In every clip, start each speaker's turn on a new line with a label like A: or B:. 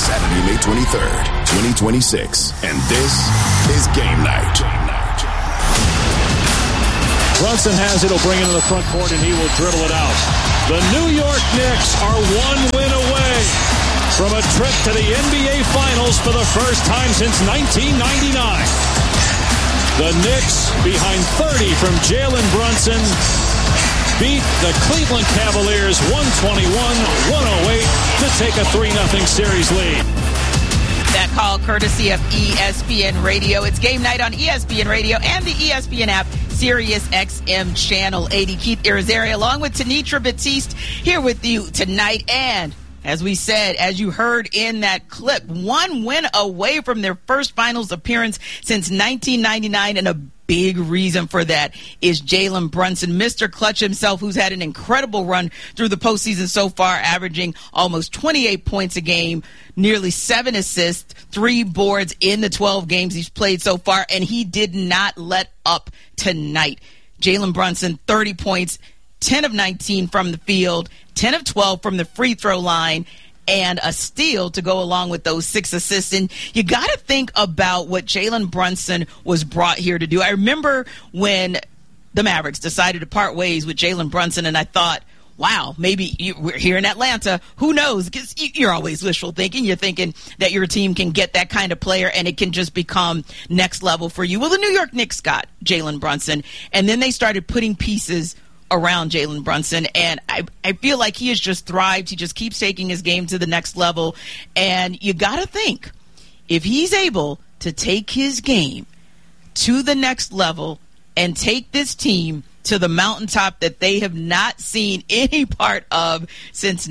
A: Saturday, May 23rd, 2026. And this is Game Night.
B: Brunson has it. He'll bring it to the front court, and he will dribble it out. The New York Knicks are one win away from a trip to the NBA Finals for the first time since 1999. The Knicks, behind 30 from Jalen Brunson, beat the Cleveland Cavaliers 121-108 to take a 3-0 series lead.
C: That call courtesy of ESPN Radio. It's Game Night on ESPN Radio and the ESPN app, Sirius XM Channel 80. Keith Irizarry along with Tanitra Batiste here with you tonight. And as we said, as you heard in that clip, one win away from their first finals appearance since 1999, and a big reason for that is Jalen Brunson, Mr. Clutch himself, who's had an incredible run through the postseason so far, averaging almost 28 points a game, nearly 7 assists, 3 boards in the 12 games he's played so far, and he did not let up tonight. Jalen Brunson, 30 points, 10 of 19 from the field, 10 of 12 from the free throw line, and a steal to go along with those 6 assists. And you got to think about what Jalen Brunson was brought here to do. I remember when the Mavericks decided to part ways with Jalen Brunson, and I thought, wow, maybe we're here in Atlanta. Who knows? Because you're always wishful thinking. You're thinking that your team can get that kind of player and it can just become next level for you. Well, the New York Knicks got Jalen Brunson, and then they started putting pieces around Jalen Brunson, and I feel like he has just thrived. He just keeps taking his game to the next level, and you got to think, if he's able to take his game to the next level and take this team to the mountaintop that they have not seen any part of since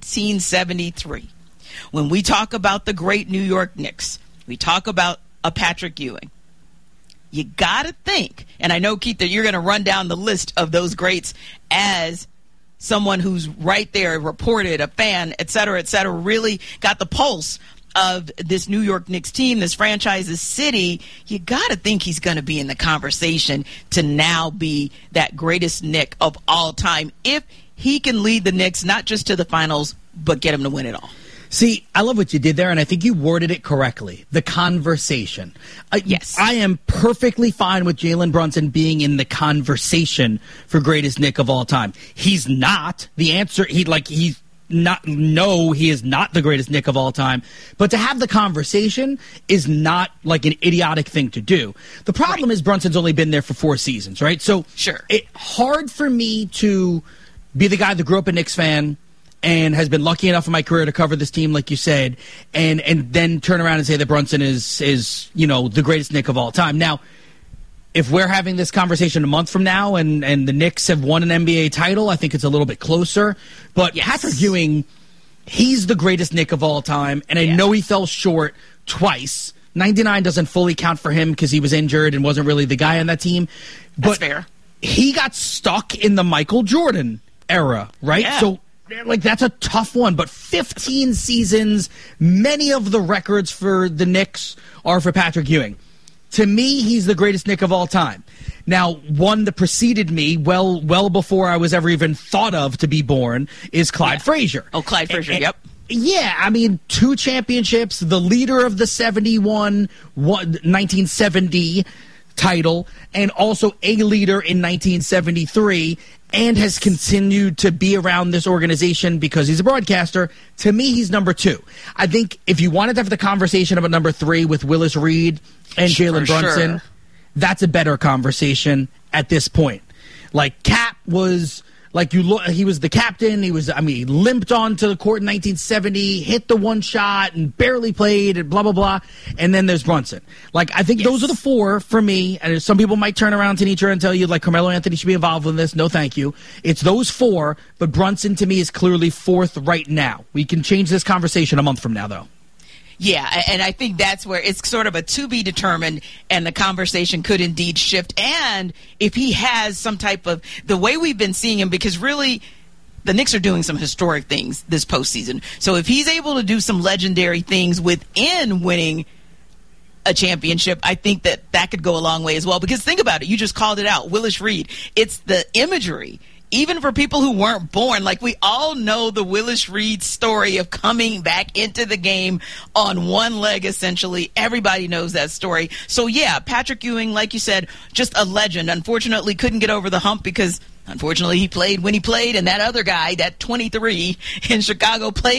C: 1973. When we talk about the great New York Knicks, we talk about a Patrick Ewing. You got to think, and I know, Keith, that you're going to run down the list of those greats as someone who's right there, reported, a fan, et cetera, really got the pulse of this New York Knicks team, this franchise, this city. You got to think he's going to be in the conversation to now be that greatest Knick of all time if he can lead the Knicks not just to the finals, but get them to win it all.
D: See, I love what you did there, and I think you worded it correctly. The conversation.
C: Yes.
D: I am perfectly fine with Jalen Brunson being in the conversation for greatest Knick of all time. He's not. The answer, he is not the greatest Knick of all time. But to have the conversation is not like an idiotic thing to do. The problem is Brunson's only been there for 4 seasons, right? So
C: sure.
D: It's hard for me to be the guy that grew up a Knicks fan and has been lucky enough in my career to cover this team, like you said, and then turn around and say that Brunson is the greatest Knick of all time. Now, if we're having this conversation a month from now and the Knicks have won an NBA title, I think it's a little bit closer. But yes. Patrick Ewing, he's the greatest Knick of all time, and I know he fell short twice. 99 doesn't fully count for him because he was injured and wasn't really the guy on that team. But
C: that's fair.
D: He got stuck in the Michael Jordan era, right?
C: Yeah.
D: So that's a tough one, but 15 seasons, many of the records for the Knicks are for Patrick Ewing. To me, he's the greatest Knick of all time. Now, one that preceded me well before I was ever even thought of to be born is Clyde Frazier.
C: Oh, Clyde Frazier, yep.
D: Yeah, I mean, 2 championships, the leader of the 1970 title, and also a leader in 1973, and has continued to be around this organization because he's a broadcaster. To me, he's number 2. I think if you wanted to have the conversation about number 3 with Willis Reed and Jalen Brunson, that's a better conversation at this point. Like, Cap was... he was the captain. He limped onto the court in 1970, hit the one shot and barely played and blah, blah, blah. And then there's Brunson. I think those are the 4 for me. And some people might turn around to Tanitra and tell you, Carmelo Anthony should be involved in this. No, thank you. It's those 4, but Brunson to me is clearly 4th right now. We can change this conversation a month from now, though.
C: Yeah, and I think that's where it's sort of a to be determined, and the conversation could indeed shift. And if he has some type of the way we've been seeing him, because really the Knicks are doing some historic things this postseason. So if he's able to do some legendary things within winning a championship, I think that could go a long way as well. Because think about it, you just called it out, Willis Reed. It's the imagery even for people who weren't born. Like, we all know the Willis Reed story of coming back into the game on one leg, essentially. Everybody knows that story. So, yeah, Patrick Ewing, like you said, just a legend. Unfortunately, couldn't get over the hump because, unfortunately, he played when he played, and that other guy, that 23 in Chicago, played